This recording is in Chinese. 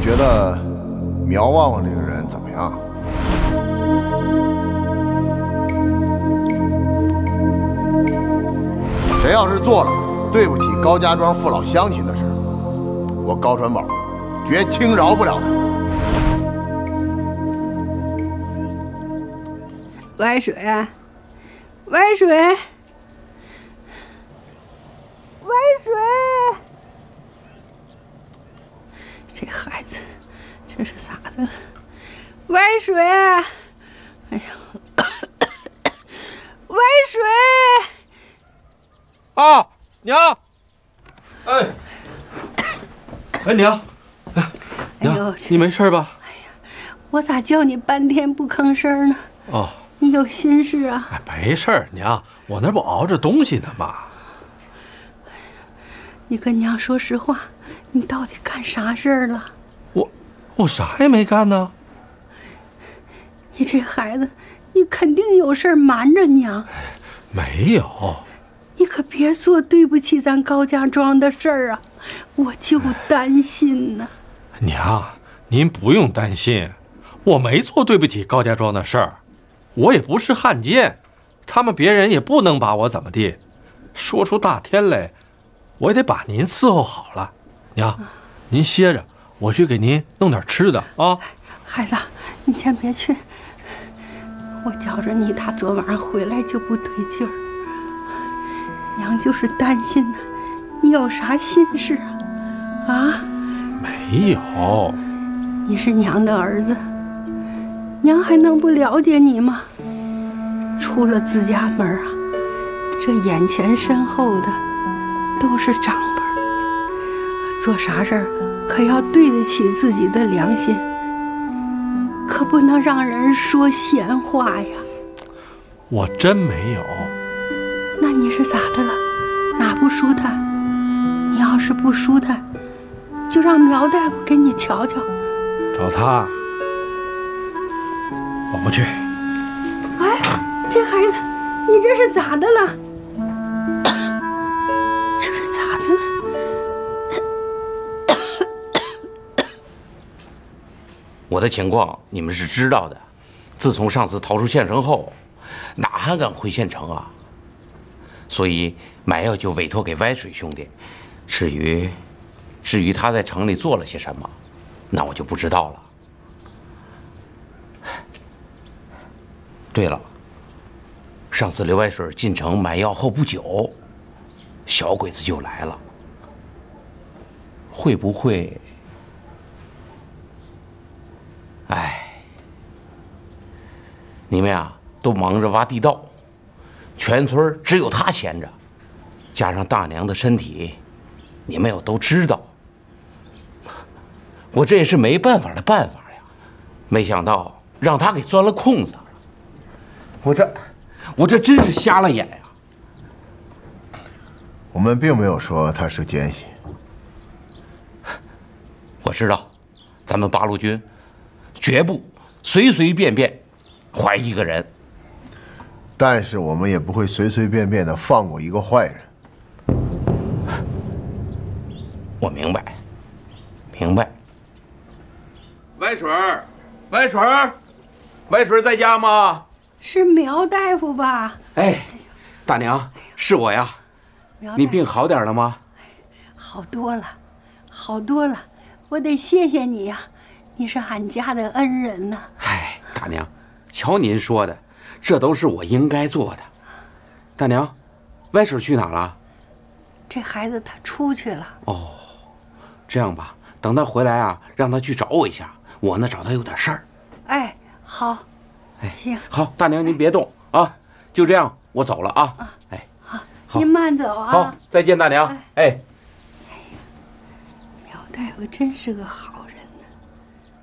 觉得苗旺旺这个人怎么样？谁要是做了对不起高家庄父老乡亲的事，我高传宝绝轻饶不了他。 歪水，歪水，歪水！这孩子这是咋的了？歪水！哎呀，歪水！ 啊，娘！哎，娘，娘，你没事吧？ 哎呀，我咋叫你半天不吭声呢？ 哦， 你有心事啊？ 哎，没事，娘，我那不熬着东西呢吗？ 你跟娘说实话，你到底干啥事儿了？ 我啥也没干呢。 你这孩子，你肯定有事儿瞒着娘。 没有。 你可别做对不起咱高家庄的事儿啊，我就担心呢。 娘，您不用担心，我没做对不起高家庄的事儿，我也不是汉奸，他们别人也不能把我怎么地。说出大天来，我也得把您伺候好了。娘，您歇着，我去给您弄点吃的啊。 孩子，你先别去，我觉着你打昨晚上回来就不对劲儿。娘就是担心呢，你有啥心事啊？啊？ 没有。 你是娘的儿子，娘还能不了解你吗？出了自家门啊，这眼前身后的都是长辈，做啥事儿可要对得起自己的良心，可不能让人说闲话呀。 我真没有。 那你是咋的了？哪不舒坦？你要是不舒坦，就让苗大夫给你瞧瞧。 找他？我不去。 哎，这孩子，你这是咋的了？这是咋的了？ 我的情况你们是知道的，自从上次逃出县城后，哪还敢回县城啊？所以买药就委托给歪水兄弟。至于他在城里做了些什么，那我就不知道了。对了，上次刘歪水进城买药后不久，小鬼子就来了，会不会？哎，你们呀都忙着挖地道，全村只有他闲着，加上大娘的身体，你们又都知道，我这也是没办法的办法呀。没想到让他给钻了空子了，我这真是瞎了眼呀。 我们并没有说他是奸细。 我知道，咱们八路军绝不随随便便怀疑一个人， 但是我们也不会随随便便的放过一个坏人。 我明白，明白。 歪水儿，歪水儿，歪水儿在家吗？ 是苗大夫吧？ 哎，大娘，是我呀。你病好点了吗？ 好多了，好多了。我得谢谢你呀，你是俺家的恩人呐。 哎，大娘，瞧您说的，这都是我应该做的。大娘，歪水去哪儿了？ 这孩子他出去了。 哦，这样吧，等他回来啊，让他去找我一下，我呢找他有点事儿。 哎，好。 哎， 行， 好，大娘您别动啊，就这样，我走了啊。哎， 好，您慢走啊。 好，再见，大娘。哎， 苗大夫真是个好人。